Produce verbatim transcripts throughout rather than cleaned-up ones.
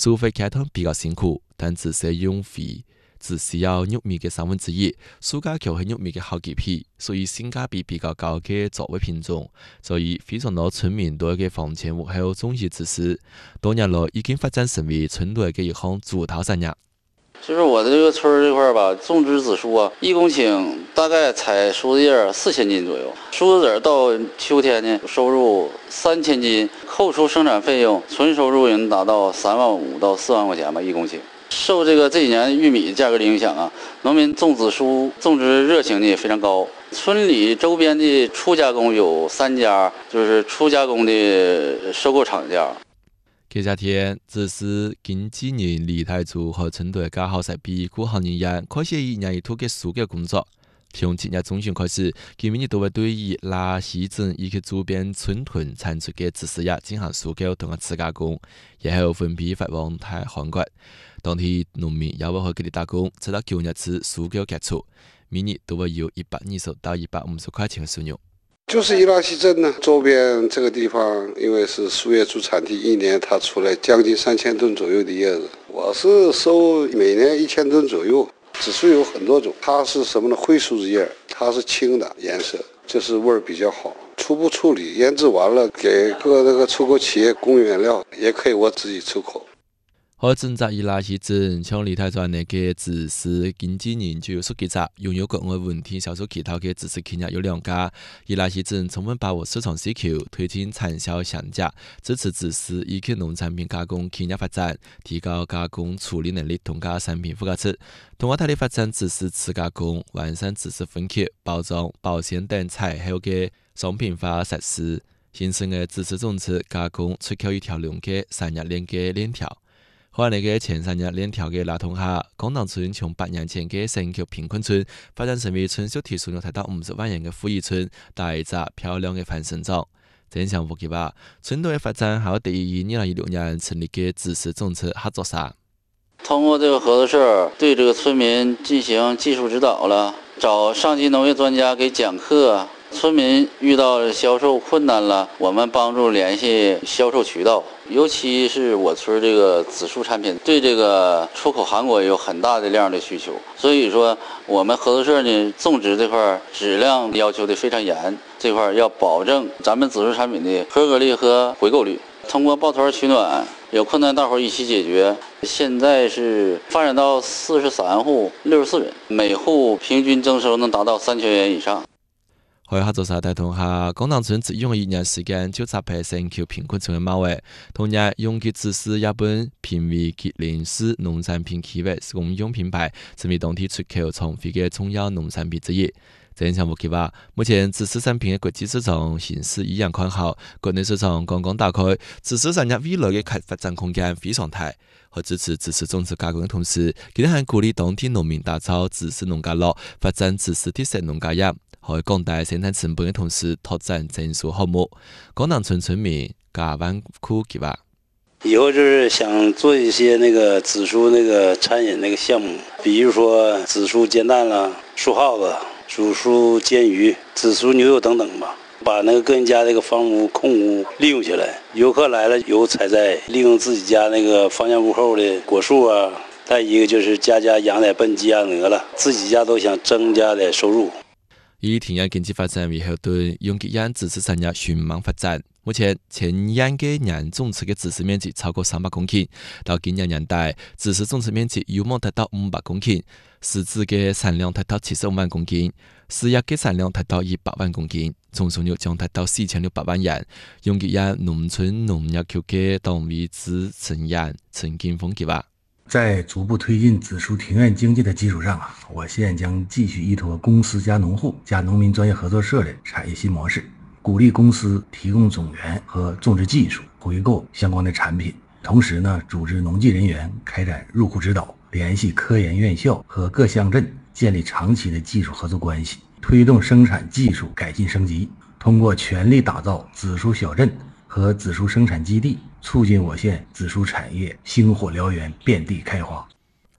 收费开通比较辛苦，但自设用费只需要玉米嘅三分之一，暑假球係玉米嘅好幾倍，所以性價比比較高嘅作物品種，所以非常多村民對嘅房前屋後種植知識，多年來已經發展成為村內嘅一項主導產業。 就是我的这个村这块吧，种植紫苏啊，一公顷大概采树子叶四千斤左右，树子籽到秋天呢收入三千斤，扣除生产费用，纯收入能达到三万五到四万块钱吧一公顷。受这个这几年玉米价格的影响啊，农民种紫苏种植热情呢也非常高。村里周边的初加工有三家，就是初加工的收购厂家。 其實天，只是經紀人李太祖和村隊嘅好勢比顧行人員開始以廿一土嘅數嘅工作。從今日中旬開始，佢每日都會對於拉西鎮以及周邊村屯產出嘅紫蘇葉進行收購同埋次加工，然後分批發往台韓國。當地農民也會去佢哋打工，直到九日次收購結束，每日都會有一百二十到一百五十塊錢嘅收入。 就是伊拉西鎮呢，周邊這個地方，因為是蘇葉主產地，一年它出來將近三千噸左右的葉子。我是收每年一千噸左右。紫蘇有很多種，它是什麼呢？灰樹子葉，它是青的顏色，就是味兒比較好。初步處理，醃製完了，給各那個出口企業供原料，也可以我自己出口。 喺整集伊拉西鎮，像李太傳嘅紫蘇經紀人就有數幾集，擁有國外問題銷售其他嘅紫蘇企業有兩家。伊拉西鎮充分把握市場需求，推進產銷降價，支持紫蘇以及農產品加工企業發展，提高加工處理能力同加產品附加值。通過大力發展紫蘇次加工，完善紫蘇分級、包裝、保鮮等採後嘅商品化設施，形成嘅紫蘇種植、加工、出口一條龍嘅產業鏈嘅鏈條。喺呢個前三日鏈條嘅拉通下，江南村從八年前嘅城區貧困村發展成為村小體收入達到五十萬元嘅富裕村，帶一隻漂亮嘅繁盛狀。正向福嘅話，村內嘅發展還有第一二零一六年成立嘅紫蘇種植合作社。 通過這個合作社對這個村民進行技術指導了，找上級農業專家給講課。村民遇到銷售困難了，我們幫助聯繫銷售渠道，尤其是我村這個紫蘇產品對這個出口韓國有很大的量的需求，所以說我們合作社呢種植這塊質量要求的非常嚴，這塊要保證咱們紫蘇產品的合格率和回購率。通過抱團取暖，有困難大伙一起解決。現在是發展到四十三戶六十四人，每戶平均徵收能達到三千元以上。 喺合作社帶動下，江南村只用一年時間就拆配城區貧困村嘅馬尾，同日用佢紫蘇葉本評為吉林市農產品企業公用品牌，成為當地出口創費嘅重要農產品之一。正向福佢話，目前紫蘇產品嘅國際市場形勢依然看好，國內市場剛剛打開，紫蘇產業未來嘅發展空間非常大。喺支持紫蘇種植加工嘅同時，佢哋還鼓勵當地農民打造紫蘇農家樂，發展紫蘇特色農家業。喺降低生產成本嘅同時，拓展增收項目。江南村村民加萬庫計劃， 以後就是想做一些那個紫蘇那個餐飲那個項目，比如說紫蘇煎蛋啦、蘇耗子、紫蘇煎魚、紫蘇牛肉等等吧，把那個個人家那個房屋空屋利用起來。遊客來了有採摘，利用自己家那個房前屋後的果樹啊。再一個就是家家養點笨雞鴨鵝了，自己家都想增加點收入。 以田野經濟發展為後盾，用吉安紫蘇產業迅猛發展。目前，前年嘅年種植嘅紫蘇面積超過三百公頃，到今年年底，紫蘇種植面積有望達到五百公頃，實質嘅產量達到七十五萬公斤，樹葉嘅產量達到一百萬公斤，總收入將達到四千六百萬元。用吉安農村農業局嘅黨委資陳彥陳金峰計劃。 在逐步推進紫蘇庭院經濟的基礎上啊，我縣將繼續依託公司加農戶加農民專業合作社的產業新模式，鼓勵公司提供種源和種植技術，回購相關的產品。同時呢，組織農技人員開展入庫指導，聯繫科研院校和各鄉鎮，建立長期的技術合作關係，推動生產技術改進升級。通過全力打造紫蘇小鎮和紫蘇生產基地，促進我縣紫蘇產業星火燎原，遍地開花。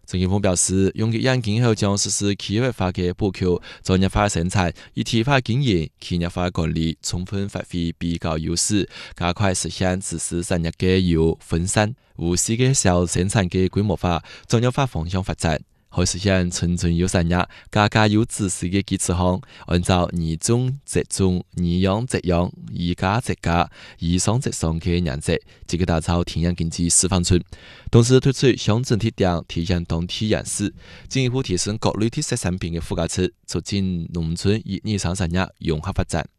陈金峰表示，用于引进后将实施企业化嘅补扣、专业化生产、一体化经营、企业化管理，充分发挥比较优势，加快实现自私产业嘅由分散、无私嘅小生产嘅规模化、专业化方向发展。可实现纯纯有产业、家家有知识嘅基础上，按照宜中则中、宜养则养、宜家则家、宜商则商嘅原则，积极打造田园经济示范村。同时推出乡镇铁店，体现当地样式，进一步提升各类特色产品嘅附加值，促进农村与日常产业融合发展。